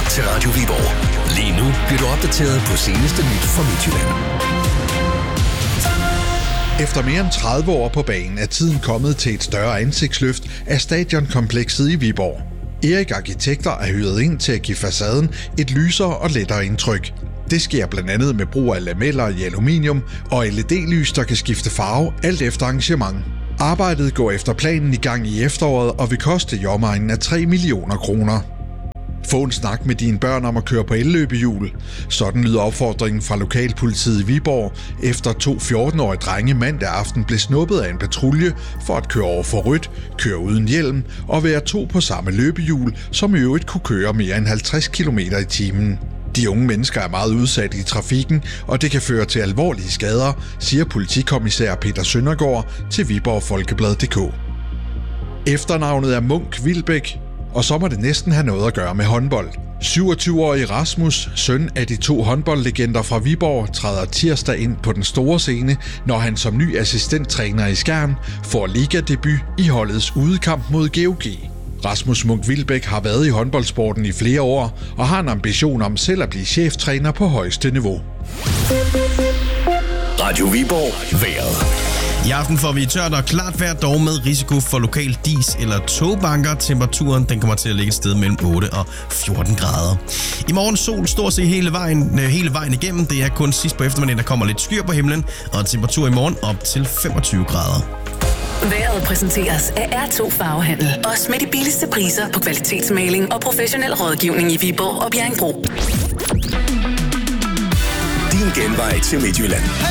til Radio Viborg. Lige nu bliver du opdateret på seneste nyt fra Midtjylland. Efter mere end 30 år på banen er tiden kommet til et større ansigtsløft af stadionkomplekset i Viborg. Erik Arkitekter er hyret ind til at give facaden et lysere og lettere indtryk. Det sker blandt andet med brug af lameller i aluminium og LED-lys, der kan skifte farve alt efter arrangement. Arbejdet går efter planen i gang i efteråret og vil koste i omegnen af 3 millioner kroner. Få en snak med dine børn om at køre på elløbehjul. Sådan lyder opfordringen fra lokalpolitiet i Viborg, efter 2 14-årige drenge mandag aften blev snuppet af en patrulje for at køre over for rødt, køre uden hjelm og være 2 på samme løbehjul, som i øvrigt kunne køre mere end 50 km i timen. De unge mennesker er meget udsatte i trafikken, og det kan føre til alvorlige skader, siger politikommissær Peter Søndergaard til Viborg Folkeblad.dk. Efternavnet er Munk Wilbæk, og så må det næsten have noget at gøre med håndbold. 27-årige Rasmus, søn af de 2 håndboldlegender fra Viborg, træder tirsdag ind på den store scene, når han som ny assistenttræner i Skjern får ligadebut i holdets udekamp mod GOG. Rasmus Munk Wilbæk har været i håndboldsporten i flere år og har en ambition om selv at blive cheftræner på højeste niveau. Radio Viborg vejret. I aften får vi tørt og klart vejr, dog med risiko for lokal dis eller togbanker. Temperaturen den kommer til at ligge et sted mellem 8 og 14 grader. I morgen sol stort set hele vejen igennem. Det er kun sidst på eftermiddagen, der kommer lidt skyer på himlen, og temperatur i morgen op til 25 grader. Vejret præsenteres af R2 Farvehandel. Også med de billigste priser på kvalitetsmaling og professionel rådgivning i Viborg og Bjerringbro. Din genvej til Midtjylland.